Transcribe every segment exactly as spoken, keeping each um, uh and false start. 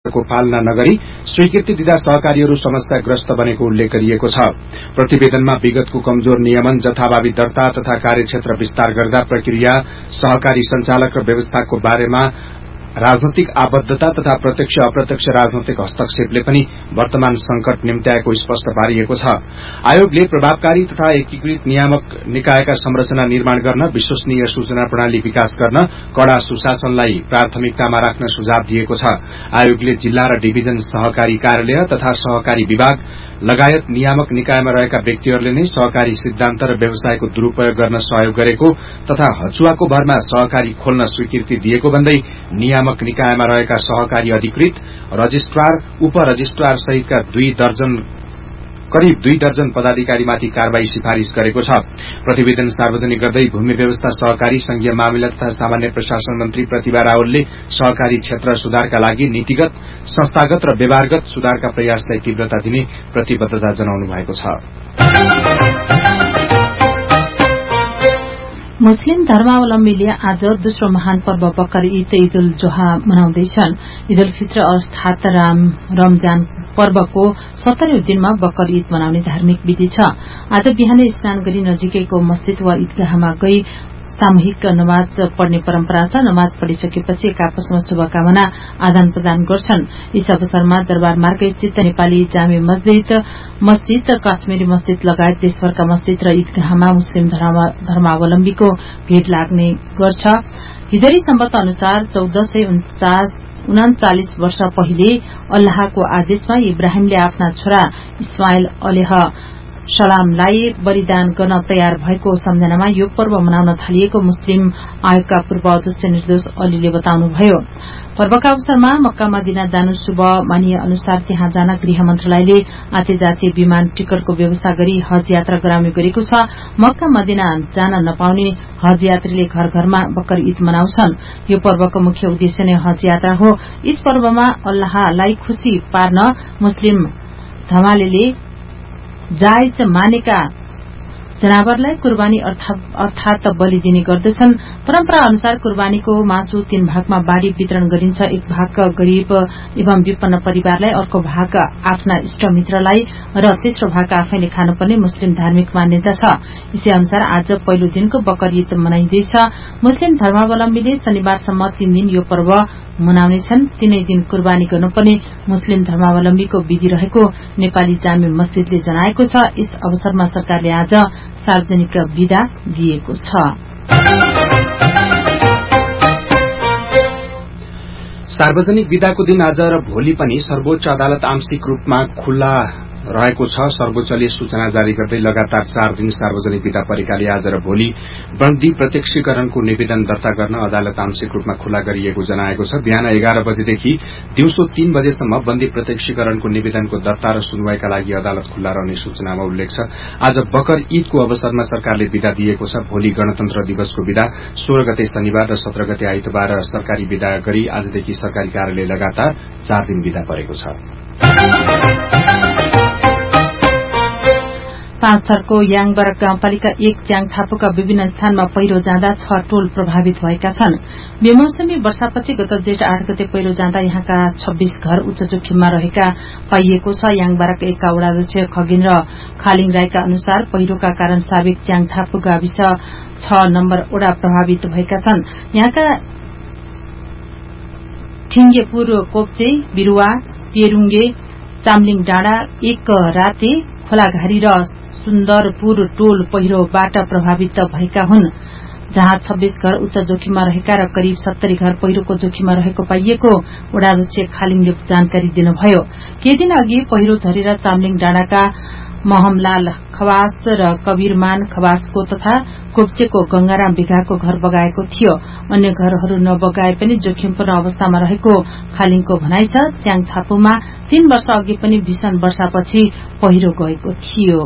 को पालना नगरी स्वीकृति दिँदा सहकारीहरू समस्याग्रस्त बनेको उल्लेख गरिएको छ। प्रतिवेदनमा विगतको कमजोर नियमन, जथाभावी दर्ता तथा कार्यक्षेत्र विस्तार गर्दा प्रक्रिया, सहकारी संचालक र व्यवस्थाको बारेमा राजनैतिक आबद्धता तथा प्रत्यक्ष अप्रत्यक्ष राजनैतिक हस्तक्षेपले पनि वर्तमान संकट निम्त्याएको स्पष्ट पारिएको छ। आयोगले प्रभावकारी तथा एकीकृत नियामक निकायका संरचना निर्माण गर्न, विश्वसनीय सूचना प्रणाली विकास गर्न, कड़ा सुशासनलाई प्राथमिकतामा राख्न सुझाव दिएको छ। आयोगले जिल्ला र डिभिजन सहकारी कार्यालय तथा सहकारी विभाग लगायत नियामक निकायमा रहेका व्यक्तिहरूले नै सहकारी सिद्धान्त र व्यवसायको दुरूपयोग गर्न सहयोग गरेको तथा हचुवाको भरमा सहकारी खोल्न स्वीकृति दिएको भन्दै नियामक निकायमा रहेका सहकारी अधिकृत, रजिस्ट्रार, उप रजिस्ट्रार सहितका दुई दर्जन करिब दुई दर्जन पदाधिकारीमाथि कार्यवाही सिफारिश गरेको छ। प्रतिवेदन सार्वजनिक गर्दै भूमि व्यवस्था, सहकारी, संघीय मामिला तथा सामान्य प्रशासन मन्त्री प्रतिभा रावलले सहकारी क्षेत्र सुधारका लागि नीतिगत, संस्थागत र व्यवहारगत सुधारका प्रयासलाई तीव्रता दिने प्रतिबद्धता जनाउनु भएको छ। मुस्लिम धर्मावलम्बीले आज दोस्रो महान पर्व बकर ईद ईद उल जोहा मनाउँदैछन्। ईद उल फित्र अर्थात रमजान पर्वको सत्तरीौं दिनमा बकर ईद मनाउने धार्मिक विधि छ। आज बिहानै स्नान गरी नजिकैको मस्जिद वा ईदगाहमा गई सामूहिक नमाज पढ़ने परम्परा छ। नमाज पढ़िसकेपछि एक आपसमा शुभकामना आदान प्रदान गर्छन्। यस अवसरमा दरबार मार्ग स्थित नेपाली जामे मस्जिद, मस्जिद काश्मीरी मस्जिद लगायत देशभरका मस्जिद र ईदगाहमा मुस्लिम धर्मावलम्बीको भीड़ लाग्ने गर्छ। हिजरी सम्बत अनुसार चौध सय उनाचालिस वर्ष पहिले अल्लाहको आदेशमा इब्राहिमले आफ्ना छोरा इस्माइल अलैह सलामलाई बलिदान गर्न तयार भएको सम्झनामा यो पर्व मनाउन थालिएको मुस्लिम आयोगका पूर्व अध्यक्ष निर्दोष अलीले बताउनुभयो। पर्वका अवसरमा मक्का मदिना जानु शुभ मानिए अनुसार त्यहाँ जान गृह मन्त्रालयले आते जातीय विमान टिकटको व्यवस्था गरी हज यात्रा गराउने गरेको छ। मक्का मदिना जान नपाउने हज यात्रीले घर घरमा बकर ईद मनाउँछन्। यो पर्वको मुख्य उद्देश्य नै हज यात्रा हो। यस पर्वमा अल्लाहलाई खुशी पार्न मुस्लिम धमालेले जायज मानेका जनावरलाई कुर्बानी अर्थात बलि दिने गर्दछन्। परम्परा अनुसार कुर्बानीको मासु तीन भागमा बाँडी वितरण गरिन्छ। एक भाग गरीब एवं विपन्न परिवारलाई, अर्को भाग आफ्ना इष्टमित्रलाई र तेस्रो भाग आफैले खानुपर्ने मुस्लिम धार्मिक मान्यता छ। यसै अनुसार आज पहिलो दिनको बकर ईद मनाइँदैछ। मुस्लिम धर्मावलम्बीले शनिबारसम्म तीन दिन यो पर्व मनाउनेछन्। तीनै दिन कुर्बानी गर्नुपर्ने मुस्लिम धर्मावलम्बीको विधि रहेको नेपाली जामे मस्जिदले जनाएको छ। यस अवसरमा सरकारले आज सार्वजनिक विदा दिएको छ। सार्वजनिक विदाको दिन आज र भोलि पनि सर्वोच्च अदालत आंशिक रूपमा खुल्ला रहेको छ। सर्वोच्चले सूचना जारी गर्दै लगातार चार दिन सार्वजनिक विदा परेकाले आज र भोलि बन्दी प्रत्यक्षीकरणको निवेदन दर्ता गर्न अदालत आंशिक रूपमा खुल्ला गरिएको जनाएको छ। बिहान एघार बजेदेखि दिउँसो तीन बजेसम्म बन्दी प्रत्यक्षीकरणको निवेदनको दर्ता र सुनवाईका लागि अदालत खुल्ला रहने सूचनामा उल्लेख छ। आज बकर ईदको अवसरमा सरकारले विदा दिएको छ। भोलि गणतन्त्र दिवसको विदा, सोह्र गते शनिबार र सत्र गते आइतबार सरकारी विदा गरी आजदेखि सरकारी कार्यालय लगातार चार दिन विदा परेको छ। पाँच थरको याङबारक गाउँपालिका एक च्याङथापुका विभिन्न स्थानमा पहिरो जाँदा छ टोल प्रभावित भएका छन्। बेमौसमी वर्षापछि गत जेठ आठ गते पहिरो जाँदा यहाँका छब्बीस घर उच्च जोखिममा रहेका पाइएको छ। याङबारक एकका वडाध्यक्ष खगेन्द्र खालिङ राईका अनुसार पहिरोका कारण साबिक च्याङथापु गाविस छ नम्बर वडा प्रभावित भएका छन्। यहाँका ठिङ्गेपुर, कोप्चे, बिरुवा, पेरुङ्गे, चामलिङ डाँडा, एक राते, खोलाघारी र सुन्दरपुर टोल पहिरोबाट प्रभावित भएका हुन्, जहाँ छब्बीस घर उच्च जोखिममा रहेका र करिब सत्तरी घर पहिरोको जोखिममा रहेको पाइएको वडाध्यक्ष खालिङले जानकारी दिनुभयो। केही दिन अघि पहिरो झरेर चामलिङ डाँडाका महमलाल खवास र कबीरमान खवासको तथा कोप्चेको गंगाराम बिघाको घर बगाएको थियो। अन्य घरहरू नबगाए पनि जोखिमपूर्ण अवस्थामा रहेको खालिङको भनाइ छ। च्याङथापुमा तीन वर्ष अघि पनि भीषण वर्षापछि पहिरो गएको थियो।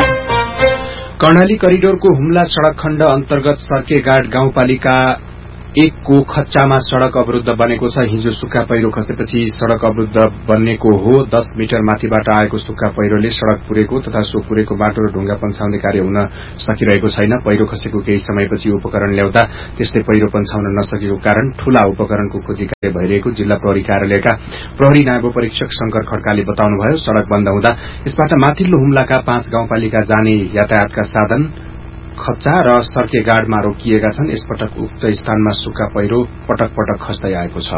कर्णाली करिडोरको हुम्ला सड़क खण्ड अन्तर्गत सर्केगाड गाउँपालिका एकको खच्चामा सड़क अवरूद्ध बनेको छ। हिजो सुक्खा पहिरो खसेपछि सड़क अवरूद्ध बनेको हो। दस मिटर माथिबाट आएको सुक्खा पहिरोले सड़क पुरेको तथा सो पुरेको बाटो र ढुंगा पन्छाउने कार्य हुन सकिरहेको छैन। पहिरो खसेको केही समयपछि उपकरण ल्याउँदा त्यस्तै पहिरो पन्छाउन नसकेको कारण ठूला उपकरणको खोजी कार्य भइरहेको जिल्ला प्रहरी कार्यालयका प्रहरी नायब परीक्षक शंकर खड्काले बताउनुभयो। सड़क बन्द हुँदा यसबाट माथिल्लो हुम्लाका पाँच गाउँपालिका जाने यातायातका साधन खच्चा र सर्के गाडमा रोकिएका छन्। यसपटक उक्त स्थानमा सुक्खा पहिरो पटक पटक खस्दै आएको छ।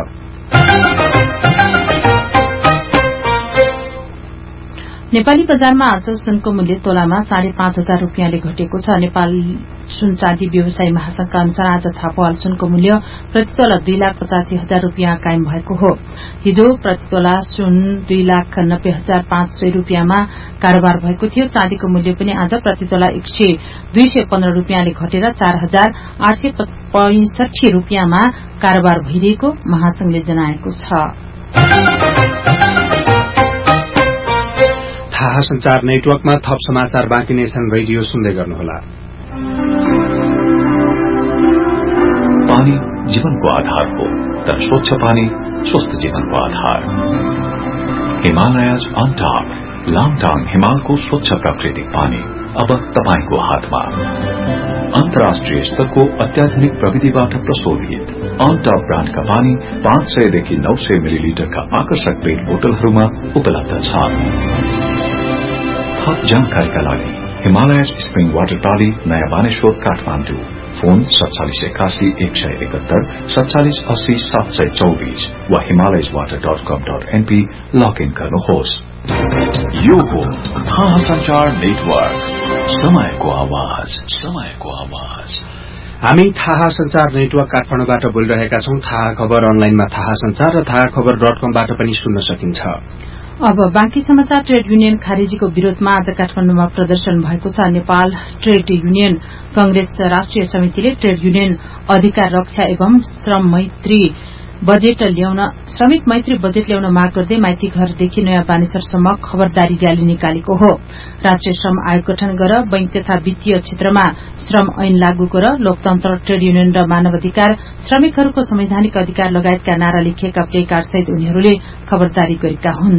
नेपाली बजारमा आज सुनको मूल्य तोलामा साढे पाँच हजार रूपियाँले घटेको छ। नेपाल सुन चाँदी व्यवसायी महासंघका अनुसार आज छापावाल सुनको मूल्य प्रतितोला दुई लाख पचासी हजार रूपियाँ कायम भएको हो। हिजो प्रतितोला सुन दुई लाख नब्बे हजार पाँच सय रूपियाँमा कारोबार भएको थियो। चाँदीको मूल्य पनि आज प्रतितोला एक सय दुई सय पन्ध्र रूपियाँले घटेर चार हजार आठ सय पैंसठी रूपियाँमा कारोबार भइरहेको महासंघले जनाएको छ। थाहा संचार नेटवर्कमा थप समाचार बाँकी नै छन्। रेडियो सुन्दै गर्नुहोला। पानी जीवनको आधार हो, तर स्वच्छ पानी स्वस्थ जीवनको आधार। हिमालयज अन टप लाङटाङ हिमालको स्वच्छ प्राकृतिक पानी अब तपाईको हातमा। अन्तर्राष्ट्रिय स्तरको अत्याधुनिक प्रविधिबाट प्रशोधित अन टप ब्रान्डका पानी पाँच सय देखि नौ सय मिलिलिटरका आकर्षक पेट बोतलहरूमा उपलब्ध छ। थप जानकारीका लागि हिमालयज स्प्रिङ वाटर प्रणाली नयाँ बानेश्वर काठमाडौँ। फोन सत्तालिस एकासी एक सय एकहत्तर सत्तालिस अस्सी सात सय चौबीस वा हिमालयज वाटर डट कम डट एनपी लगइन गर्नुहोस्। यो हो थाहा संचार नेटवर्क, समयको आवाज, समयको आवाज। हामी थाहा संचार नेटवर्क काठमाडौँबाट बोलिरहेका छौं। थाहा खबर अनलाइनमा थाहा संचार र थाहा खबर डट कमबाट पनि सुन्न सकिन्छ। अब बाँकी समाचार। ट्रेड युनियन खारेजीको विरोधमा आज काठमाडौँमा प्रदर्शन भएको छ। नेपाल ट्रेड युनियन कंग्रेस राष्ट्रिय समितिले ट्रेड युनियन अधिकार रक्षा एवं श्रम मैत्री बजेट ल्याउन श्रमिक मैत्री बजेट ल्याउन माग गर्दै माइती घरदेखि नयाँ बानेश्वरसम्म खबरदारी रयाली निकालेको हो। राष्ट्रिय श्रम आयोग गठन गर, बैंक तथा वित्तीय क्षेत्रमा श्रम ऐन लागू गर, लोकतन्त्र, ट्रेड युनियन र मानव अधिकार, श्रमिकहरूको संवैधानिक अधिकार लगायतका नारा लेखिएका प्ले कार्डसहित उनीहरूले खबरदारी गरेका हुन्।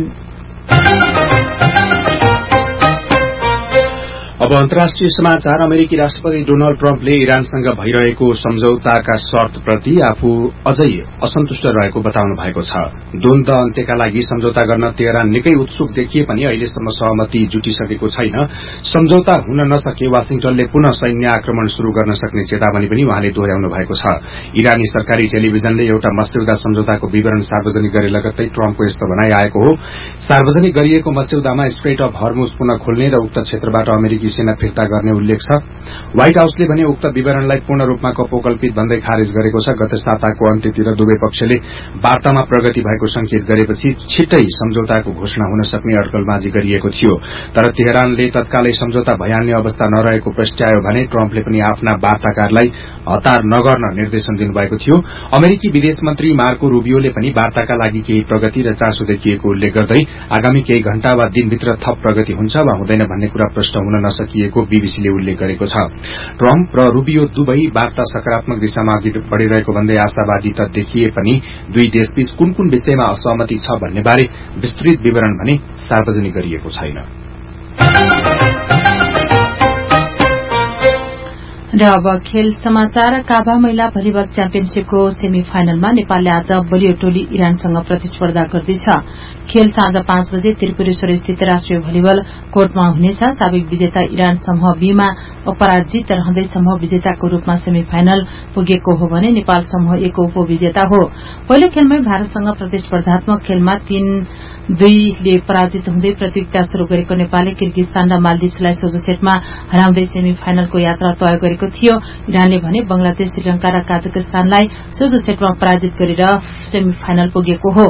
अब अन्तर्राष्ट्रिय समाचार। अमेरिकी राष्ट्रपति डोनाल्ड ट्रम्पले इरानसँग भइरहेको सम्झौताका शर्तप्रति आफू अझै असन्तुष्ट रहेको बताउनु भएको छ। द्वन्द अन्त्यका लागि सम्झौता गर्न तेहरान निकै उत्सुक देखिए पनि अहिलेसम्म सहमति जुटिसकेको छैन। सम्झौता हुन नसके वाशिंटनले पुनः सैन्य आक्रमण शुरू गर्न सक्ने चेतावनी पनि उहाँले दोहोर्याउनु भएको छ। इरानी सरकारी टेलिभिजनले एउटा मस्यौदा सम्झौताको विवरण सार्वजनिक गरे लगत्तै ट्रम्पको यस्तो भनाई आएको हो। सार्वजनिक गरिएको मस्यौदामा स्ट्रेट अफ हर्मुज पुनः खोल्ने र उक्त क्षेत्रबाट अमेरिकी सेना फिर्ता गर्ने उल्लेख छ। व्हाइट हाउसले भने उक्त विवरणलाई पूर्ण रूपमा कपोकल्पित भन्दै खारेज गरेको छ। गत साताको अन्त्यतिर दुवै पक्षले वार्तामा प्रगति भएको संकेत गरेपछि छिट्टै सम्झौताको घोषणा हुन सक्ने अड्कलबाजी गरिएको थियो। तर तेहरानले तत्कालै सम्झौता भइहाल्ने अवस्था नरहेको प्रस्ट्यायो भने ट्रम्पले पनि आफ्ना वार्ताकारलाई हतार नगर्न निर्देशन दिनुभएको थियो। अमेरिकी विदेश मन्त्री मार्को रूबियोले पनि वार्ताका लागि केही प्रगति र चासो देखिएको उल्लेख गर्दै आगामी केही घण्टा वा दिनभित्र थप प्रगति हुन्छ वा हुँदैन भन्ने कुरा प्रश्न हुन सकिएको बीबीसीले उल्लेख गरेको छ। ट्रम्प र रूबियो दुवै वार्ता सकारात्मक दिशामा अघि बढ़िरहेको भन्दै आशावादी त देखिए पनि दुई देशबीच कुन कुन विषयमा असहमति छ भन्ने बारे विस्तृत विवरण भने सार्वजनिक गरिएको छैन। र अब खेल समाचार। काभा महिला भलिबल च्याम्पियनशीपको सेमी फाइनलमा नेपालले आज बलियो टोली इरानसँग प्रतिस्पर्धा गर्दैछ। खेल साँझ पाँच बजे त्रिपुरेश्वर स्थित राष्ट्रिय भलिबल कोर्टमा हुनेछ। साबिक विजेता इरान समूह बीमा अपराजित रहँदै समूह विजेताको रूपमा सेमी फाइनल पुगेको हो भने नेपाल समूह एक उपविजेता हो। पहिलो खेलमै भारतसँग प्रतिस्पर्धात्मक खेलमा तीन दुईले पराजित हुँदै प्रतियोगिता शुरू गरेको नेपालले किर्गिस्तान र मालदिप्सलाई सोझो सेटमा हराउँदै सेमी फाइनलको यात्रा तय गरेको थियो। इरानले भने बंगलादेश, श्रीलंका र काजाकिस्तानलाई सोझो सेटमा पराजित गरेर सेमी फाइनल पुगेको हो।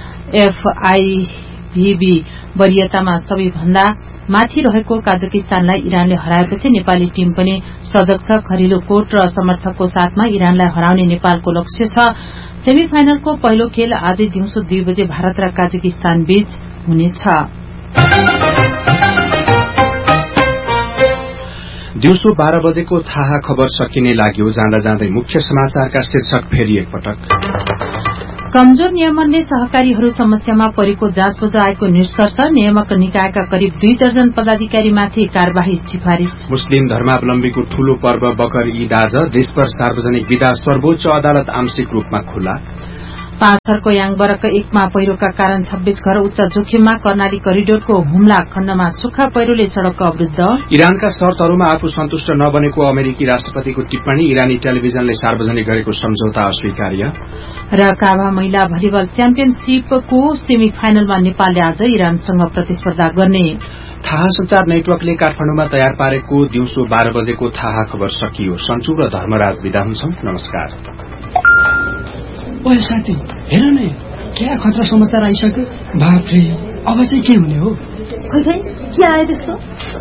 एफआईभीबी वरियतामा सबैभन्दा माथि रहेको काजाकिस्तानलाई इरानले हराएपछि नेपाली टीम पनि सजग छ। घरेलु कोर्ट र समर्थकको साथमा इरानलाई हराउने नेपालको लक्ष्य छ। सेमी फाइनलको पहिलो खेल आजै दिउँसो दुई बजे भारत र काजाकिस्तान बीच हुनेछ। दिउँसो बाह्र बजेको थाहा खबर सकिने लाग्यो। जाँदा जाँदै मुख्य समाचारका शीर्षक फेरि एकपटक। कमजोर नियमनले सहकारीहरू समस्यामा परेको जाँचबुझ आएको निष्कर्ष। नियामक निकायका करिब दुई दर्जन पदाधिकारीमाथि कार्यवाही सिफारिश। मुस्लिम धर्मावलम्बीको ठूलो पर्व बकर ईद आज। देशभर सार्वजनिक विदा। सर्वोच्च अदालत आंशिक रूपमा खुला। पाँचथरको याङबरक एकमा पहिरोका कारण छब्बीस घर उच्च जोखिममा। कर्णाली करिडोरको हुम्ला खण्डमा सुक्खा पहिरोले सड़क अवरुद्ध। इरानका शर्तहरूमा आफू सन्तुष्ट नबनेको अमेरिकी राष्ट्रपतिको टिप्पणी। इरानी टेलिभिजनले सार्वजनिक गरेको सम्झौता अस्वीकार्य। र काभा महिला भलिबल च्याम्पियनशीपको सेमी फाइनलमा नेपालले आज इरानसँग प्रतिस्पर्धा गर्ने। थाहा संचार नेटवर्कले काठमाडौँमा तयार पारेको दिउँसो बाह्र बजेको थाहा खबर सकियो। सन्चु र धर्मराज विदा हुन्छौं। नमस्कार। ओए साथी, हेर न, क्या खतरा समाचार आइसक्यो। बाफ्रे, अब चाहिँ के हुने हो? खोइ खोइ, के आयो त्यस्तो?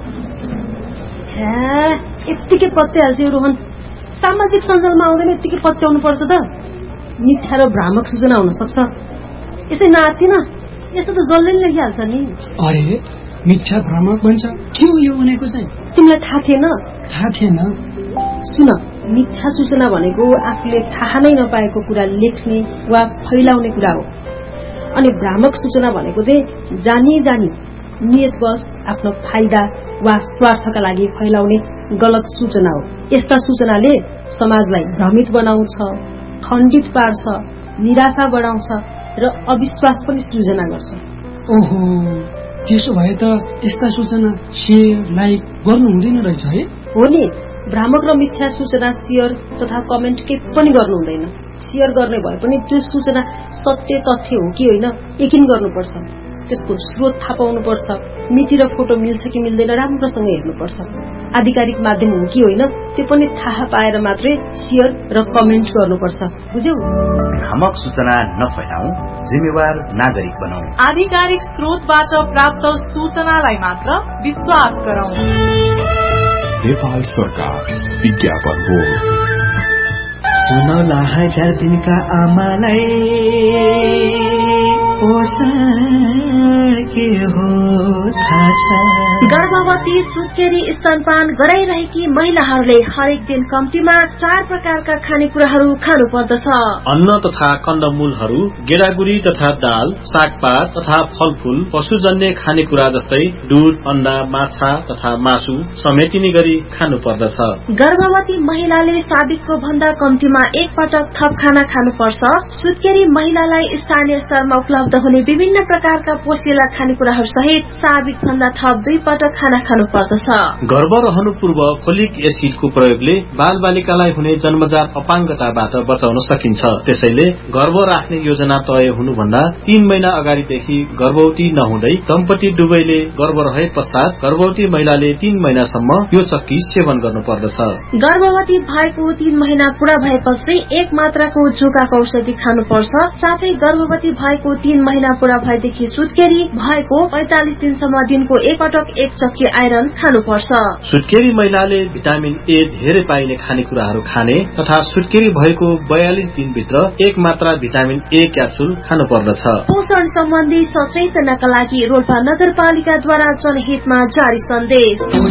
यत्तिकै पत्याइहाल्छ यो रोहन। सामाजिक सञ्जालमा आउँदैन यत्तिकै पत्याउनु पर्छ त। मिथ्या र भ्रामक सूचना हुन सक्छ। यसै नातिन, यस्तो त जसले नि लेखिहाल्छ नि। अरे, मिथ्या भ्रामक भन्छ, के हो यो भनेको चाहिँ? तिमीलाई थाहा थिएन? थाहा थिएन। सुन, मिथ्या सूचना भनेको आफूले थाहा नै नपाएको कुरा लेख्ने वा फैलाउने कुरा हो। अनि भ्रामक सूचना भनेको चाहिँ जानी जानी नियतवश आफ्नो फाइदा वा स्वार्थका लागि फैलाउने गलत सूचना हो। यस्ता सूचनाले समाजलाई भ्रमित बनाउँछ, खण्डित पार्छ, निराशा बढाउँछ र अविश्वास पनि सृजना गर्छ। ओहो, त्यसो भए त यस्ता सूचना शेयर लाइक गर्नु हुँदैन रहेछ है? हो नि, भ्रामक र मिथ्या सूचना शेयर तथा कमेन्ट के पनि गर्नु हुँदैन। शेयर गर्ने भए पनि त्यो सूचना सत्य तथ्य हो कि होइन यकिन गर्नुपर्छ। त्यसको स्रोत थाहा पाउनुपर्छ। मिति र फोटो मिल्छ कि मिल्दैन राम्रोसँग हेर्नुपर्छ। आधिकारिक माध्यम हो कि होइन त्यो पनि थाहा पाएर मात्रै शेयर र कमेन्ट गर्नुपर्छ। बुझ्यौ? भ्रामक सूचना नफैलाऊ, जिम्मेवार नागरिक बनाऊ। आधिकारिक स्रोतबाट प्राप्त सूचनालाई मात्र विश्वास गरौं। नेपाल सरकार विज्ञापन हो। सुनौला हजार दिनका आमालाई पोषण के हो थाहा छ। गर्भवती सुत्केरी स्तनपान गराइरहेकी महिलाहरूले हरेक दिन कम्तीमा चार प्रकारका खानेकुराहरू खानु पर्दछ। अन्न तथा कन्दमूलहरू, गेडागुडी तथा दाल, सागपात तथा फलफूल, पशुजन्य खानेकुरा जस्तै दूध, अण्डा, माछा तथा मासु समेटिने गरी खानु पर्दछ। गर्भवती महिलाले साबिकको भन्दा कम्तीमा एक पटक थप खाना खानुपर्छ। सुत्केरी महिलालाई स्थानीय स्तरमा उपलब्ध हुने विभिन्न प्रकारका पोषिला खानेकुराहरू सहित साबिक भन्दा थप दुई पटक खाना खानु पर्दछ। गर्भ रहनु पूर्व फोलिक एसिडको प्रयोगले बाल बालिकालाई हुने जन्मजात अपाङ्गताबाट बचाउन सकिन्छ। त्यसैले गर्भ राख्ने योजना तय हुनुभन्दा तीन महिना अगाडिदेखि गर्भवती नहुँदै दम्पति दुवैले गर्भ रहे पश्चात गर्भवती महिलाले तीन महिनासम्म यो चक्की सेवन गर्नु पर्दछ। गर्भवती भएको तीन महिना पूरा भएपछि एक मात्राको जुकाको औषधि खानुपर्छ। साथै गर्भवती भएको तीन महिना पूरा भएदेखि सुत्केरी भएको पैंतालिस दिनसम्म दिनको एक पटक एक चक्की आइरन खानुपर्छ। सुत्केरी महिलाले भिटामिन ए धेरै पाइने खानेकुराहरू खाने तथा सुत्केरी भएको बयालिस दिनभित्र एक मात्रा भिटामिन ए क्याप्सुल खानु पर्दछ। पोषण सम्बन्धी सचेतनाका लागि रोल्पा नगरपालिकाद्वारा जनहितमा जारी सन्देश।